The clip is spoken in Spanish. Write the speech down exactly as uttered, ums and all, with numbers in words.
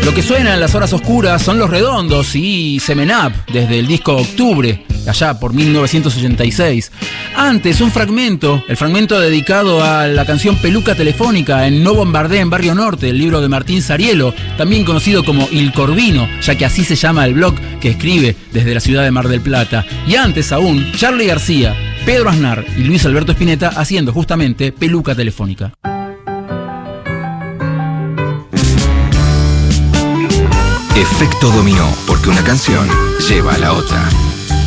Lo que suena en las horas oscuras son Los Redondos y Semen Up, desde el disco Octubre, allá por mil novecientos ochenta y seis. Antes, un fragmento, el fragmento dedicado a la canción Peluca Telefónica en No Bombardé en Barrio Norte, el libro de Martín Sarielo, también conocido como Il Corvino, ya que así se llama el blog que escribe desde la ciudad de Mar del Plata. Y antes aún, Charly García, Pedro Aznar y Luis Alberto Spinetta haciendo justamente Peluca Telefónica. Efecto dominó, porque una canción lleva a la otra.